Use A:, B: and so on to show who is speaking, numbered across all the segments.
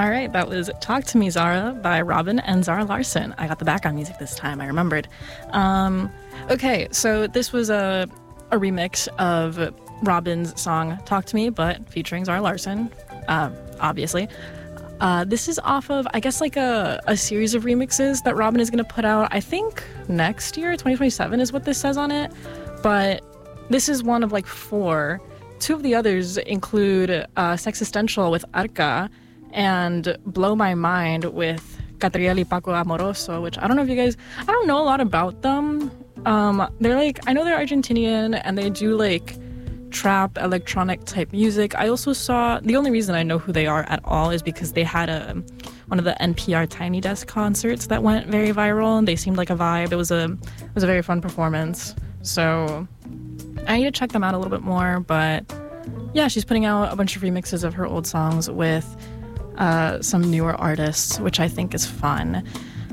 A: All right, that was Talk to Me, Zara by Robin and Zara Larsson. I got the background music this time, I remembered. Okay, so this was a remix of Robin's song Talk to Me, but featuring Zara Larsson, obviously. This is off of, I guess, like a series of remixes that Robin is going to put out, I think, next year, 2027 is what this says on it. But this is one of like 4. 2 of the others include Sexistential with Arca and Blow My Mind with Catriel y Paco Amoroso, which I don't know if you guys, I don't know a lot about them. They're like, I know they're Argentinian and they do like trap electronic type music. I also saw, the only reason I know who they are at all is because they had one of the NPR Tiny Desk concerts that went very viral and they seemed like a vibe. It was a very fun performance. So I need to check them out a little bit more, but yeah, she's putting out a bunch of remixes of her old songs with some newer artists, which I think is fun.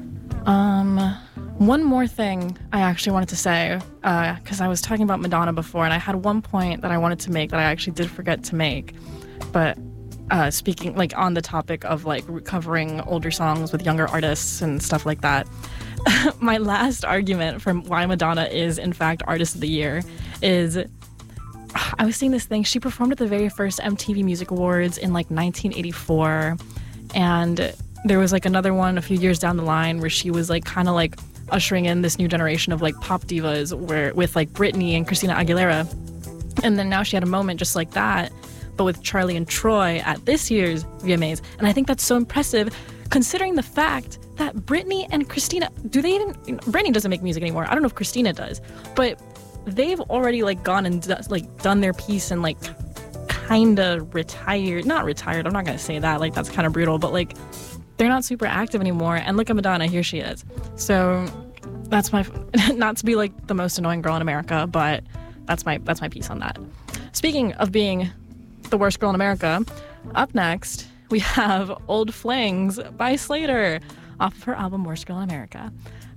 A: One more thing I actually wanted to say, because I was talking about Madonna before, and I had one point that I wanted to make that I actually did forget to make. But speaking, like, on the topic of, like, recovering older songs with younger artists and stuff like that, my last argument for why Madonna is, in fact, Artist of the Year is, I was seeing this thing. She performed at the very first MTV Music Awards in, like, 1984, and there was, like, another one a few years down the line where she was, like, kind of, like, ushering in this new generation of, like, pop divas with, like, Britney and Christina Aguilera. And then now she had a moment just like that, but with Charlie and Troy at this year's VMAs. And I think that's so impressive, considering the fact that Britney and Christina, Britney doesn't make music anymore. I don't know if Christina does, but they've already, like, gone and done their piece and, like, kind of retired. Not retired, I'm not going to say that, like, that's kind of brutal, but, like, they're not super active anymore. And look at Madonna, here she is. So that's my, not to be, like, the most annoying girl in America, but that's my piece on that. Speaking of being the worst girl in America, up next, we have Old Flings by Slater off of her album Worst Girl in America.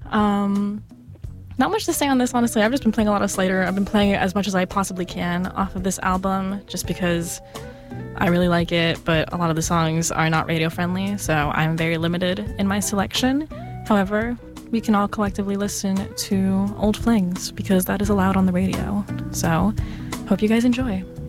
A: Not much to say on this, honestly. I've just been playing a lot of Slater. I've been playing it as much as I possibly can off of this album just because I really like it, but a lot of the songs are not radio friendly, so I'm very limited in my selection. However, we can all collectively listen to Old Flings because that is allowed on the radio. So, hope you guys enjoy.